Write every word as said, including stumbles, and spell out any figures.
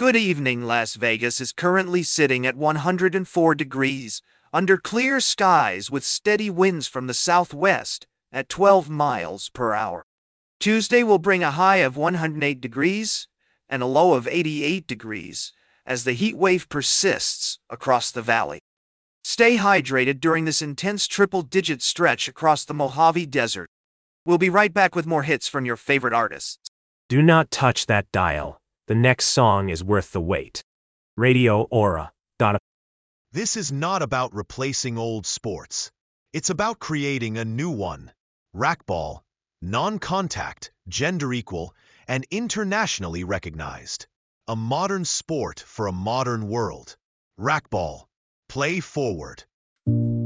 Good evening. Las Vegas is currently sitting at one hundred four degrees, under clear skies with steady winds from the southwest at twelve miles per hour. Tuesday will bring a high of one hundred eight degrees and a low of eighty-eight degrees as the heat wave persists across the valley. Stay hydrated during this intense triple-digit stretch across the Mojave Desert. We'll be right back with more hits from your favorite artists. Do not touch that dial. The next song is worth the wait. Radio Aura. This is not about replacing old sports. It's about creating a new one. Racquetball, non-contact, gender-equal, and internationally recognized. A modern sport for a modern world. Racquetball. Play forward.